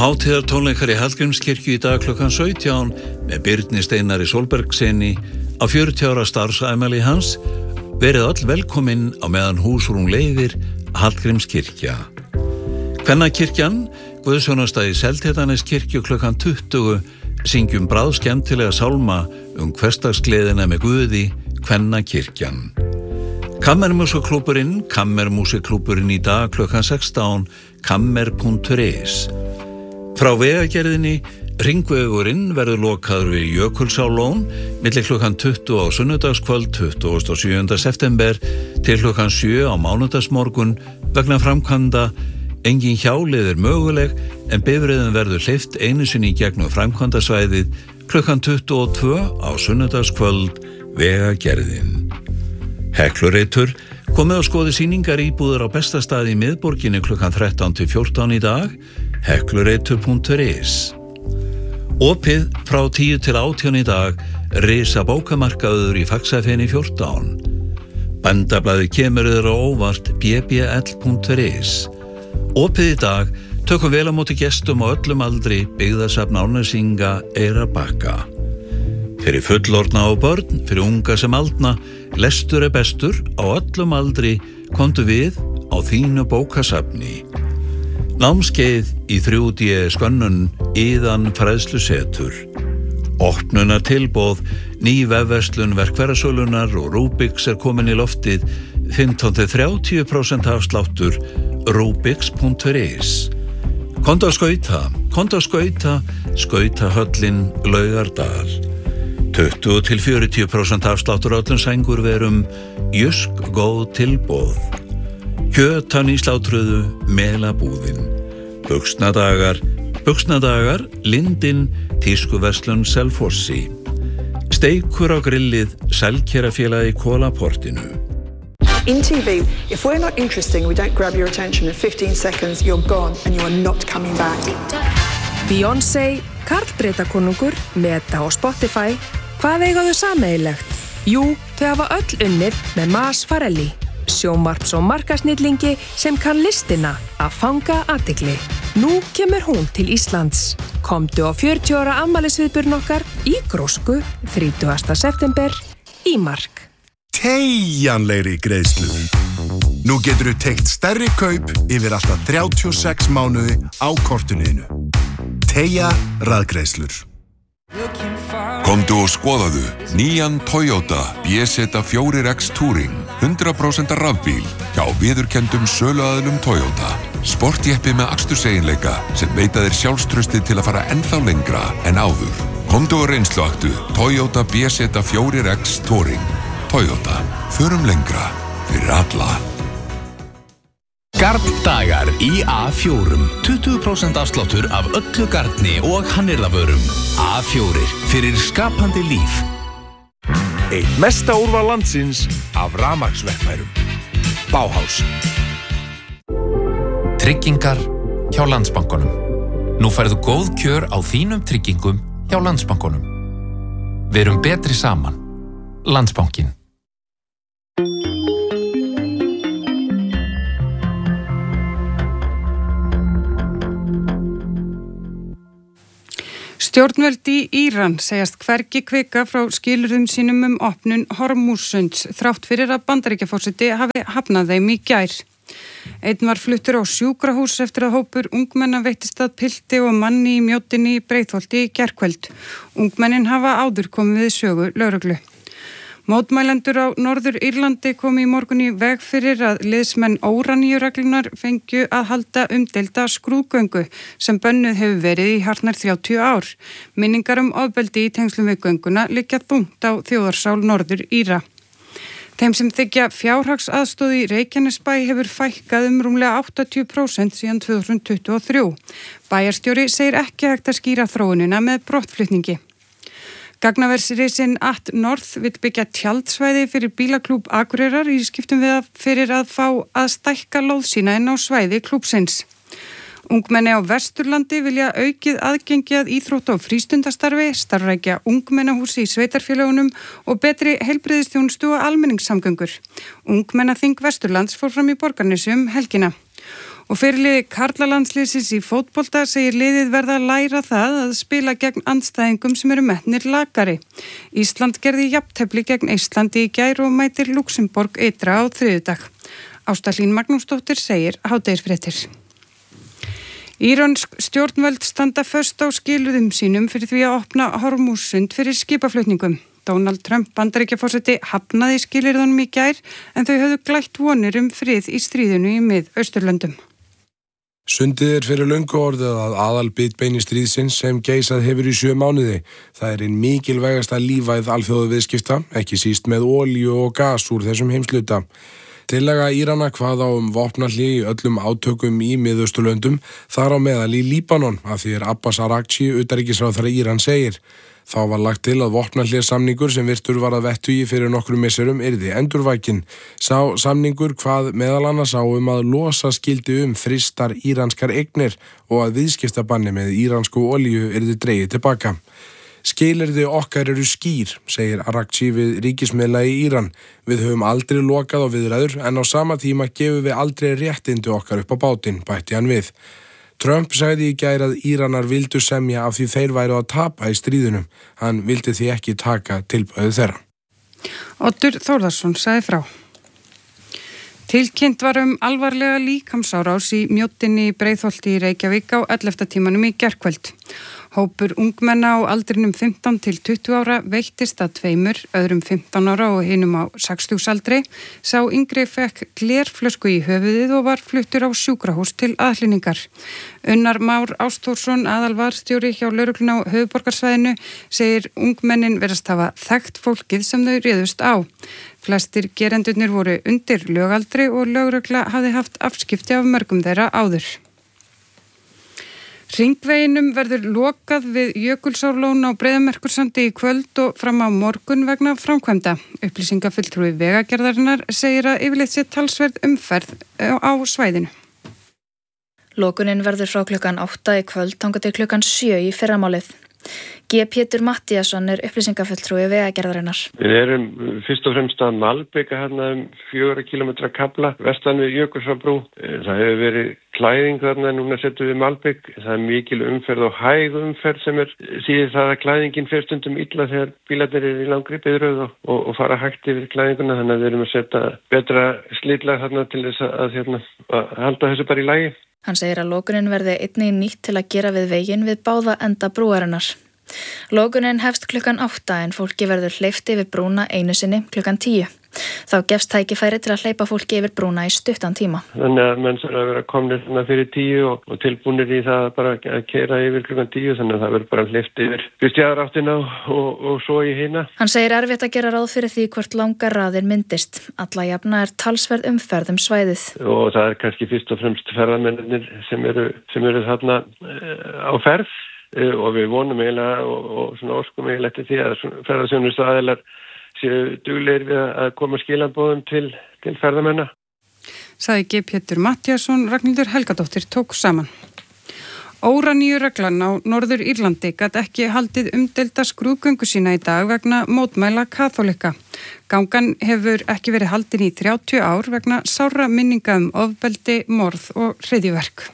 Hátíðartónleikar í Hallgrímskirkju í dag klukkan 17 með Birni Steinari Sólbergssyni á 40 ára starfsafmæli hans. Verið öll velkomin á meðan húsrúm leyfir Hallgrímskirkja. Kvennakirkjan, guðsjónastað í Seltjarnarneskirkju klukkan 20 syngjum bráðskemmtilega sálma hversdagsgleðina með Guði, Kvennakirkjan. Kammermúsikklúbburinn í dag klukkan 16, kammer.is. Frá vegagerðinni, Hringvegurinn verður lokaður við Jökulsárlón milli klukkan 20 á sunnudagskvöld 27. september til klukkan 7 á mánudagsmorgun vegna framkvæmda. Engin hjálið möguleg en bifreiðin verður hleypt einu sinni í gegnum framkvæmdasvæðið klukkan 22 á sunnudagskvöld, vegagerðin. Heklureitur, komið á skoði sýningar íbúðar á besta staði í miðborginni klukkan 13 til 14 í dag, heklureitur.is. Opið frá 10 til 18 í dag, risa bókamarkaður í Faxafeni 14. Bændablaðið kemur yfir á óvart bbl.is. Opið í dag, tökum vel á móti gestum á öllum aldri, byggðasafn Árnesinga, Eyrarbakka. Fyrir fullorðna og börn, fyrir unga sem aldna, lestur bestur, á öllum aldri, komdu við á þínu bókasafni. Námskeið í 3D skönnun Iðan fræðslusetur. Opnunartilboð, ný vefverslun verkfærasölunar og Rubix komin í loftið, 15-30% afsláttur, rubix.is. Komdu að skauta, skautahöllin Laugardal. 20-40% afsláttur öllum sængurverum, Jysk góð tilboð. Kjötan í slátruðu, Melabúðin. Buxnadagar, Lindin, tískuverslun Selfossi. Steikur á grillið, Selkerafélagi Kólaportinu. In TV, if we're not interesting, we don't grab your attention in 15 seconds, you're gone and you are not coming back. Beyoncé, Karl Bretakonungur, Meta og Spotify. Hvað eiga þau sameiginlegt? Jú, þau hafa öll unnið með Mas Farelli, sjónvarps- og markasnillingi sem kann listina að fanga athygli. Nú kemur hún til Íslands. Komdu á 40 ára afmælisviðburinn okkar í Grósku 30. september í Mark. Teygjanlegri greiðslur. Nú geturðu teygt stærri kaup yfir alltaf 36 mánuði á kortinu. Teygja raðgreiðslur. Komdu og skoðaðu nýjan Toyota BZ4X Touring 100% rafbíl hjá viðurkenndum söluaðilum Toyota. Sportjeppi með aksturseiginleika sem veita þér sjálfstraustið til að fara ennþá lengra en áður. Komdu og reynsluaktu Toyota BZ4X Touring. Toyota. Förum lengra fyrir alla. Garndagar í A4. 20% afsláttur af öllu garni og hannyrðavörum. A4 fyrir skapandi líf. Eitt mesta úrval landsins af rafmagnsverkfærum. Bauhaus. Tryggingar hjá Landsbankanum. Nú færðu góð kjör á þínum tryggingum hjá Landsbankanum. Verum betri saman. Landsbankin. Stjórnvöld í Íran segjast hvergi hvika frá skilyrðum sínum opnun Hormúzsunds þrátt fyrir að Bandaríkjaforseti hafi hafnað þeim í gær. Einn var fluttur á sjúkrahús eftir að hópur ungmenna veittist að pilti og manni í Mjóddinni í Breiðholti í gærkvöld. Ungmennin hafa áður komið við sögu lögreglu. Mótmælendur á Norður Írlandi komu í morgun í veg fyrir að liðsmenn óraníureglunar fengju að halda umdeilda skrúðgöngu sem bönnuð hefur verið í hartnær 30 ár. Minningar ofbeldi í tengslum við gönguna liggja þungt á þjóðarsál Norður Íra. Þeim sem þiggja fjárhagsaðstoð í Reykjanesbæ hefur fækkað rúmlega 80% síðan 2023. Bæjarstjóri segir ekki hægt að skýra þróunina með brottflutningi. Gagnaversirisinn @North vill byggja tjaldsvæði fyrir bílaklúbb Akureyrar í skiptum fyrir að fá að stækka lóð sína inn á svæði klúbbsins. Ungmenni á Vesturlandi vilja aukið aðgengi að íþrótta- og frístundastarfi, starfrækja ungmennahúsi í sveitarfélögunum og betri heilbrigðisþjónustu og almenningssamgöngur. Ungmennaþing Vesturlands fór fram í Borgarnesi helgina. Og fyrirliði karlalandsliðsins í fótbolta segir liðið verða að læra það að spila gegn andstæðingum sem eru metnir lakari. Ísland gerði jafntefli gegn Eistlandi í gær og mætir Luxemborg ytra á þriðjudag. Ásta Hlín Magnúsdóttir segir hádegisfréttir. Írönsk stjórnvöld standa föst á skilyrðum sínum fyrir því að opna Hormússund fyrir skipaflutningum. Donald Trump Bandaríkjaforseti hafnaði skilyrðunum í gær en þau höfðu glætt vonir frið í stríðinu í Mið-Austurlöndum. Sundið fyrir löngu orðið að aðalbitbeini stríðsins sem geisað hefur í 7 mánuði. Það ein mikilvægasta lífæð alþjóðaviðskipta, ekki síst með olíu og gas úr þessum heimsluta. Tillaga Írana kvað á vopnahlé í öllum átökum í Mið-Austurlöndum, þar á meðal í Líbanon, af því Abbas Araghchi, utanríkisráðherra Íran segir. Þá var lagt til að vopnahléssamningur sem virtur var að vettugi fyrir nokkrum misserum yrði endurvækin. Sá samningur kvað meðal annars á að losa skildi frystar íranskar eignir og að viðskiptabanni með íransku olíu yrði dregið tilbaka. Skilyrði okkar eru skýr, segir Araghchi við ríkismiðla í Íran. Við höfum aldrei lokað á viðræður en á sama tíma gefum við aldrei réttindi okkar upp á bátinn, bætti hann við. Trump sagði í gær að Íranar vildu semja af því þeir væru að tapa í stríðunum. Hann vildi því ekki taka tilboðið þeirra. Oddur Þórðarsson sagði frá. Tilkynnt var alvarlega líkamsárás í Mjóddinni í Breiðholti í Reykjavík á 11. tímanum í gærkvöld. Hópur ungmenna á aldrinum 15 til 20 ára veittist að 2, öðrum 15 ára og hinum á 60 aldri. Sá yngri fekk glerflösku í höfuðið og var fluttur á sjúkrahús til aðhlynningar. Unnar Már Ástórsson, aðalvarðstjóri hjá lögreglunni á höfuðborgarsvæðinu, segir ungmennin verast hafa þekkt fólkið sem þau réðust á. Flestir gerendurnir voru undir lögaldri og lögregla hafði haft afskipti af mörgum þeirra áður. Hringveginum verður lokað við Jökulsárlón á Breiðamerkursandi í kvöld og fram á morgun vegna framkvæmda. Upplýsingafulltrúi Vegagerðarinnar segir að yfirleitt sé talsverð umferð á svæðinu. Lokunin verður frá klukkan 8 í kvöld þangað til klukkan 7 í fyrramálið. G. Pétur Mattíasson upplýsingafulltrúi Vegagerðarinnar. Við erum fyrst og fremst að malbika hérna 4 kilometra kafla vestan við Jökulsárbrú. Það hefur verið klæðing þarna, núna setjum við malbik. Það er mikil umferð og hæg umferð sem síðan það að klæðingin fer stundum illa þegar bílarnir eru í langri biðröð og fara hægt yfir klæðinguna. Þannig að við erum að setja betra slitlag þarna til þess að halda þessu bara í lagi. Hann segir að lokunin verði einnig nýtt til að gera við veginn við báða enda brúarinnar. Lokunin hefst klukkan 8 en fólki verður hleypt yfir brúna einu sinni klukkan 10. Þá gefst tækifæri til að hleypa fólki yfir brúna í stuttan tíma. Þannig að menn þurfa að vera komnir fyrir 10 og tilbúnir í það bara að keyra yfir klukkan 10, þannig að það verður bara hleypt yfir fyrst í aðra áttina og svo í hina. Hann segir erfitt að gera ráð fyrir því hvort langar raðir myndist. Alla jafna svona umferð svæðið. Og það er kannski fyrst og fremst ferðamennir sem eru þarna á ferð. Og við vonum eiginlega og svona óskum eiginlega til því að ferðaþjónustu aðilar séu duglegir við að koma skilaboðum til ferðamenna. Sagði G. Pétur Mattíasson, Ragnhildur Helgadóttir tók saman. Óraníureglan á Norður Írlandi gat ekki haldið umdeilda skrúðgöngu sína í dag vegna mótmæla kaþólika. Gangan hefur ekki verið haldin í 30 ár vegna sárra minninga ofbeldi, morð og hryðjuverk.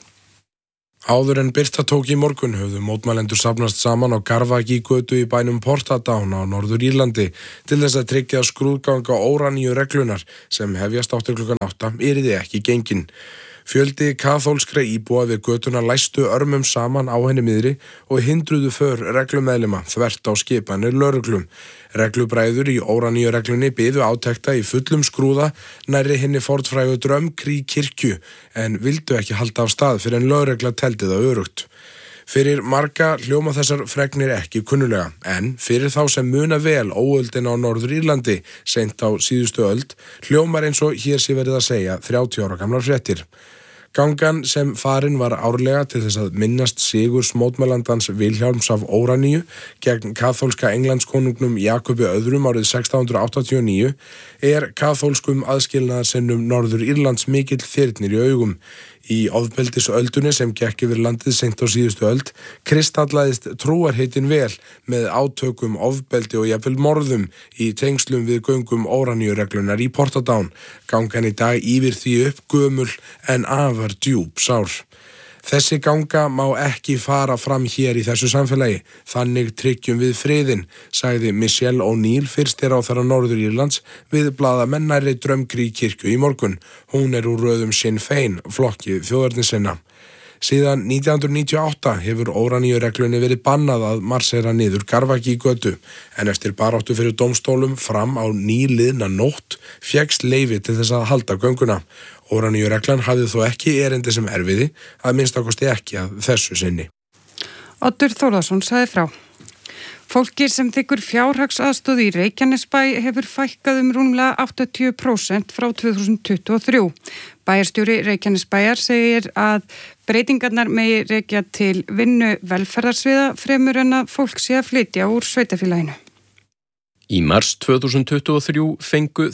Áður en birta tók í morgun höfðu mótmælendur safnast saman á Garvagígötu í bænum Portadown á Norður Írlandi til þess að tryggja skrúðganga óraníureglunar sem hefjast áttur klukkan 8 yrði ekki gengin. Fjöldi kaþólskra íbúa við götuna læstu örmum saman á henni miðri og hindruðu för reglumeðlima þvert á skipanir lögreglum. Reglubræður í óraníureglunni biðu átekta í fullum skrúða nærri hinni fornfrægu Drumcree kirkju en vildu ekki halda af stað fyrir en lögregla teldi það örugt. Fyrir marga hljóma þessar fregnir ekki kunnulega, en fyrir þá sem muna vel óöldin á Norður Írlandi seint á síðustu öld hljómar eins og hér sé verið að segja 30 ára gamlar fréttir. Gangan sem farin var árlega til þess að minnast sigurs mótmælandans Vilhjálms af Óraníu gegn kaþólska Englandskonungnum Jakobi II árið 1689 kaþólskum aðskilnaðarsinnum Norður Írlands mikill þyrnir í augum. Í ofbeldisöldunni sem gekk yfir landið seint á síðustu öld kristallaðist trúarheitin vel með átökum, ofbeldi og jafnvel morðum í tengslum við göngum óraníureglunar í Portadown. Gangan í dag yfir því upp gömul en afar djúp sár. Þessi ganga má ekki fara fram hér í þessu samfélagi, þannig tryggjum við friðinn, sagði Michelle O'Neill, fyrsti ráðherra Norður Írlands, við blaðamenn nærri Drumcree kirkju í morgun. Hún úr röðum Sinn Féin, flokki þjóðernissinna. Síðan 1998 hefur óraníureglunni verið bannað að marsera niður Garvagígötu, en eftir baráttu fyrir dómstólum fram á nýliðna nótt fékkst leyfi til þess að halda gönguna. Óraníureglan hafði þó ekki erindi sem erfiði, að minnstakosti ekki að þessu sinni. Oddur Þórðarsson sagði frá. Fólki sem þykkur fjárhagsaðstoð í Reykjanesbæ hefur fækkað rúmlega 80% frá 2023. Bæjarstjóri Reykjanesbæjar segir að breytingarnar megi rekja til vinnu velferðarsviða fremur en að fólk sé að flytja úr sveitarfélaginu. Í mars 2023 fengu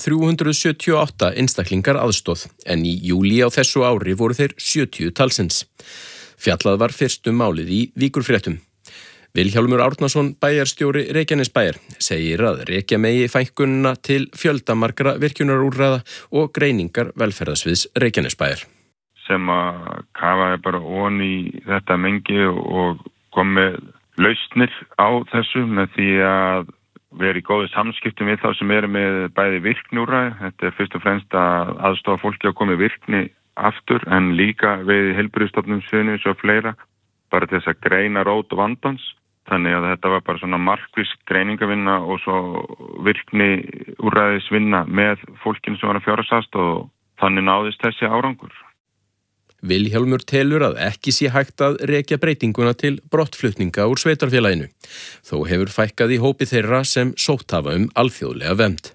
378 einstaklingar aðstoð, en í júlí á þessu ári voru þeir 70 talsins. Fjallað var fyrst málið í Víkurfréttum. Vilhjálmur Árnason, bæjarstjóri Reykjanesbæjar, segir að rekja megi fækkunina til fjöldamargra virkjunarúrræða og greiningar velferðasviðs Reykjanesbæjar. Sem að kafaði bara ofan í þetta mengi og kom með lausnir á þessu með því að vera í góðu samskiptum við þá sem eru með bæði virkniúrræði. Þetta er fyrst og fremst að aðstofa fólki að koma í virkni aftur en líka við heilbrigðisstofnun Suðurnesja og fleira, bara til þess að greina rót vandans. Þannig að þetta var bara svona markviss greiningavinna og svo virkni úrræðisvinna með fólkinu sem var að fjárhagsaðstoð og þannig náðist þessi árangur. Vilhjálmur telur að ekki sé hægt að rekja breytinguna til brottflutninga úr sveitarfélaginu. Þó hefur fækkað í hópi þeirra sem sótt hafa alþjóðlega vernd.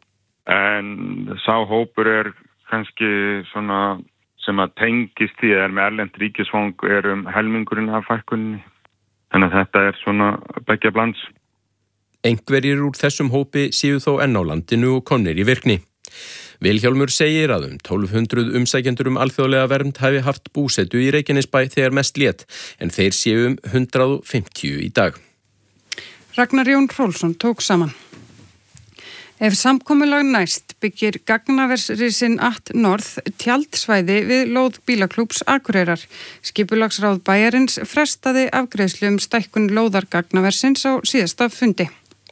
En sá hópur er kannski svona sem að tengist því að með erlent ríkisfang helmingurinn af fækkunni. Þannig að þetta er svona beggja blands. Einhverjir úr þessum hópi séu þó enn á landinu og komnir í virkni. Vilhjálmur segir að 1200 umsækjendur alþjóðlega vernd hafi haft búsetu í Reykjanesbæ þegar mest lét, en þeir séu 150 í dag. Ragnar Jón Hrólfsson tók saman. Ef samkomulag næst byggir gagnaversrisinn North tjaldsvæði við lóð bílaklúbs Akureyrar. Skipulagsráð bæjarins frestaði afgreiðslu stækkun lóðar gagnaversins á síðasta fundi.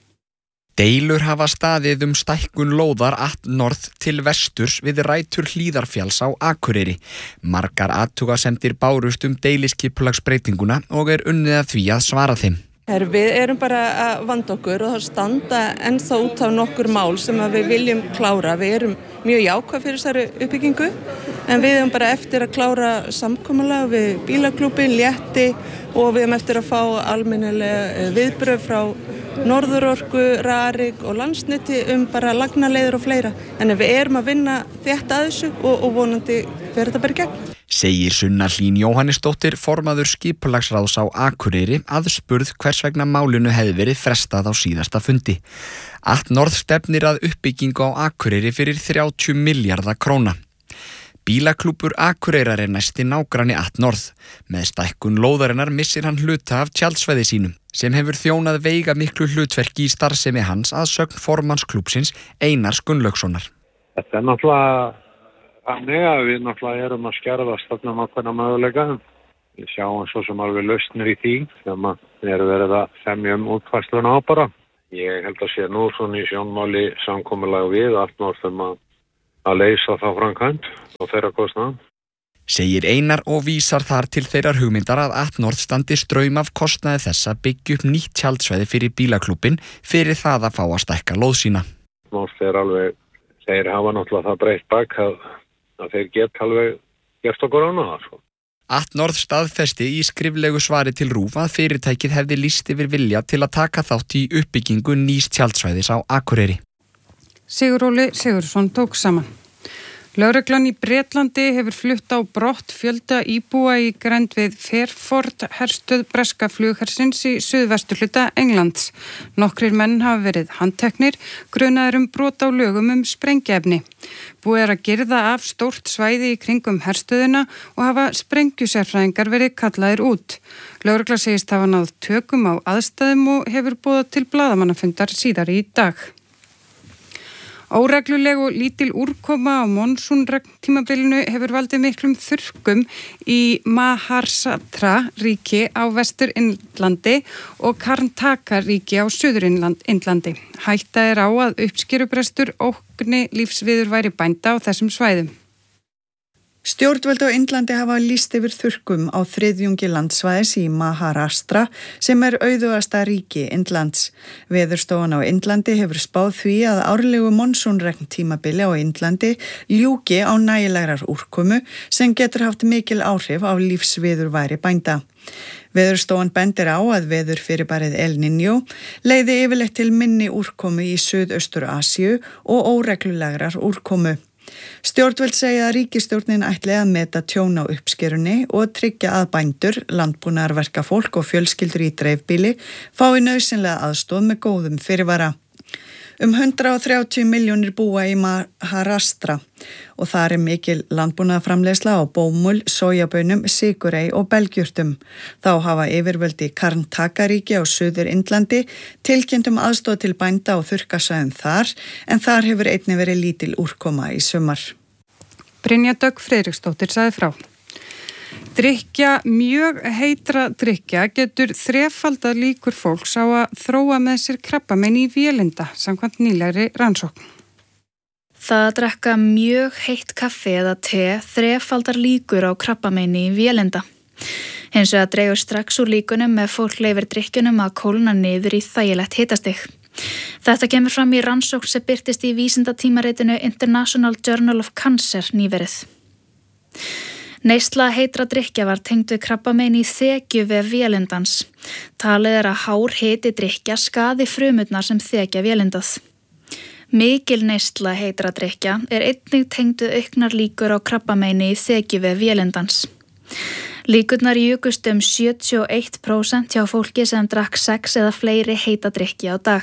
Deilur hafa staðið stækkun lóðar North til vesturs við rætur Hlíðarfjalls á Akureyri. Margar athugasemdir bárust deiliskipulagsbreytinguna og unnið að því að svara þeim. Við erum bara að vanda okkur og það standa ennþá út af nokkur mál sem við viljum klára. Við erum mjög jákvæð fyrir þessari uppbyggingu en við erum bara eftir að klára samkomulag við bílaklúbbin, Létti og við erum eftir að fá almennilega viðbrögð frá Norðurorku, Rarik og Landsneti bara lagnaleiðir og fleira. En við erum að vinna þetta að þessu og vonandi fer þetta bara í gegn. Segir Sunna Hlín Jóhannesdóttir, formaður skipulagsráðs á Akureyri, aðspurð hvers vegna málinu hefði verið frestað á síðasta fundi. North stefnir að uppbyggingu á Akureyri fyrir 30 milljarða króna. Bílaklúbbur Akureyrar næsti nágranni North. Með stækkun lóðarinnar missir hann hluta af tjaldsvæði sínum, sem hefur þjónað veiga miklu hlutverki í starfsemi hans að sögn formanns klúbbsins Einars Gunnlaugssonar. Þetta er náttúrulega þannig að við náttúrulega erum að skerðast þarna ákveðna möguleika. Við sjáum svo sem alveg lausnir í því sem við verið að semja útfærsluna á bara. Ég held að sé nú svona í sjónmáli samkomulag við North að leysa það framkvæmt og þeirra kostnað. Segir Einar og vísar þar til þeirrar hugmyndar að North standi straum af kostnaði þess að byggja upp nýtt tjaldsvæði fyrir bílaklúbbin fyrir það að fá að stækka lóð sína. North þeir hafa náttúrulega það breytt bak að þeir geta alveg gert okkur annað. North staðfesti í skriflegu svari til RÚV að fyrirtækið hefði lýst yfir vilja til að taka þátt í uppbyggingu nýs tjaldsvæðis á Akureyri. Siguróli Sigursson tók saman. Lögreglan í Bretlandi hefur flutt á brott fjölda íbúa í grennd við Fairford herstöð breska flughersins í suðvesturhluta Englands. Nokkrir menn hafa verið handteknir, grunaðir brot á lögum sprengiefni. Búið að girða af stórt svæði í kringum herstöðina og hafa sprengjusérfræðingar verið kallaðir út. Lögregla segist hafa náð tökum á aðstæðum og hefur boðað til blaðamannafundar síðar í dag. Óregluleg og lítil úrkoma á monsúnregntímabilinu hefur valdið miklum þurrkum í Maharashtra ríki á Vestur-Indlandi og Karnataka ríki á Suður-Indlandi. Hætta á að uppskerubrestur ógni lífsviðurværi bænda á þessum svæðum. Stjórnvöld á Indlandi hafa lýst yfir þurrkum á þriðjungi landsvæðis í Maharashtra sem auðugasta ríki Indlands. Veðurstofan á Indlandi hefur spáð því að árlegu monsúnregntímabili á Indlandi ljúki á nægilegrar úrkomu sem getur haft mikil áhrif á lífsviðurværi bænda. Veðurstofan bendir á að veðurfyrirbærið El Niño leiði yfirleitt til minni úrkomu í Suðaustur-Asíu og óreglulegrar úrkomu. Stjórnvöld segja að ríkisstjórnin ætli að meta tjón á uppskerunni og tryggja að bændur, landbúnaðarverkafólk og fjölskyldur í dreifbýli fái nauðsynlega aðstoð með góðum fyrirvara. 130 milljónir búa í Maharashtra og þar mikil landbúnaðarframleiðsla á bómull, sojabönum, sykurey og belgjurtum. Þá hafa yfirvöld í Karnataka ríki á Suður-Indlandi tilkynnt aðstoð til bænda og þurrkasvæðum þar, en þar hefur einnig verið lítil úrkoma í sumar. Brynja Dögg Friðriksdóttir sagði frá. Drykkja, mjög heitra drykkja getur þrefaldað líkur fólks á að þróa með sér krabbamein í vélinda, samkvæmt nýlegri rannsókn. Það að drekka mjög heitt kaffi eða te þrefaldar líkur á krabbameini í vélinda. Hins vegar dregur strax úr líkunum með fólk leyfir drykkjunum að kólna niður í þægilegt hitastig. Þetta kemur fram í rannsókn sem birtist í vísindatímaritinu International Journal of Cancer nýverið. Neysla heitra drykkja var tengd við krabbamein í þekjuvef vélindans. Talið að hár hiti drykkja skaði frumurnar sem þekja vélindað. Mikil neysla heitra drykkja einnig tengd við auknar líkur á krabbameini í þekjuvef vélindans. Líkurnar jukust 71% hjá fólki sem drakk 6 eða fleiri heita drykkja á dag.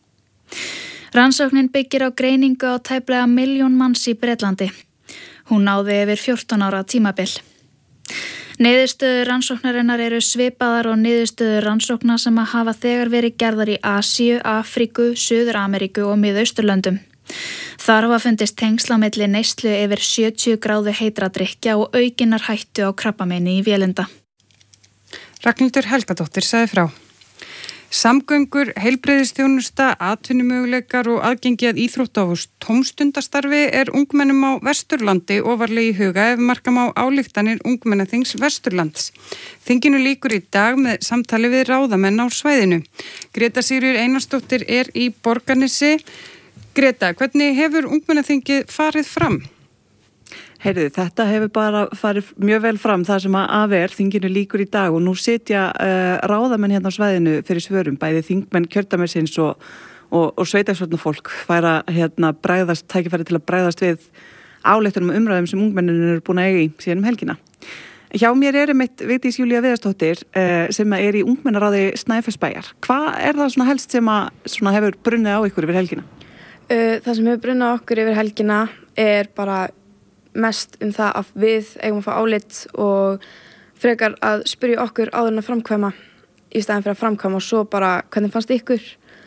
Rannsóknin byggir á greiningu á tæplega 1 milljón manns í Bretlandi. Hún náði yfir 14 ára tímabil. Niðurstöður rannsóknarinnar eru svipaðar og niðurstöður rannsókna sem að hafa þegar verið gerðar í Asíu, Afríku, Suður-Ameríku og Miðausturlöndum. Þar hafa fundist tengsl á milli neyslu yfir 70 gráðu heitra drykkja og aukinnar hættu á krabbameini í vélinda. Ragnhildur Helgadóttir sagði frá. Samgöngur, heilbrigðisþjónusta, atvinnumöguleikar og aðgengi að íþrótta og tómstundastarfi ungmennum á Vesturlandi ofarlega í huga ef marka má ályktanir ungmennaþings Vesturlands. Þinginu lýkur í dag með samtali við ráðamenn á svæðinu. Greta Sigríður Einarsdóttir í Borgarnesi. Greta, hvernig hefur ungmennaþingið farið fram? Heyrðu, þetta hefur bara farið mjög vel fram það sem að þinginu lýkur í dag og nú sitja ráðamenn hérna á svæðinu fyrir svörum, bæði þingmenn kjördæmisins og sveitarstjórnarfólk færa tækifæri til að bregðast við ályktunum og umræðum sem ungmenninu eru búin að eiga í síðan helgina. Hjá mér einmitt Vigdís Júlía Viðarsdóttir sem í ungmennaráði Snæfellsbæjar. Hvað það svona helst sem að hefur brunnið á ykkur yfir helgina? Það sem hefur brunnið á okkur yfir helgina bara mest það að við eigum að fá álit og frekar að spyrja okkur áður en að framkvæma í staðinn fyrir að framkvæma og svo bara hvernig fannst ykkur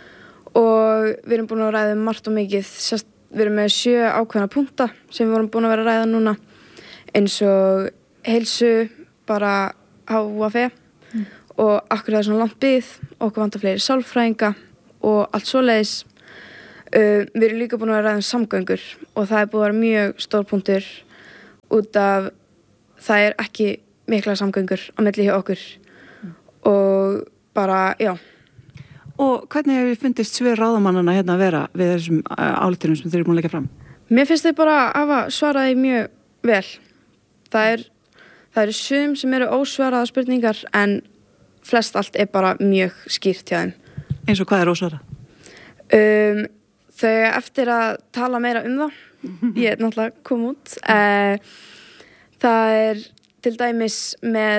og við erum búin að ræða margt og mikið, við erum með 7 ákveðna punkta sem við vorum búin að vera að ræða núna eins og heilsu, bara HVF og akkur það er svona langt bið, okkur vantar fleiri sálfræðinga og allt svoleiðis. Við erum líka búin að ræða samgöngur og það búið að vera mjög stór punktur út af það ekki mikla samgöngur á milli hjá okkur og bara, já. Og hvernig hefur fundist svör ráðamannana hérna að vera við þessum ályktunum sem þeir eru búin að leggja fram? Mér finnst þeir bara hafa svaraði mjög vel. Það eru sum sem eru ósvaraða spurningar en flest allt bara mjög skýrt hjá þeim. Eins og hvað ósvarað? Þau eftir að tala meira það ég náttúrulega kom út. Það til dæmis með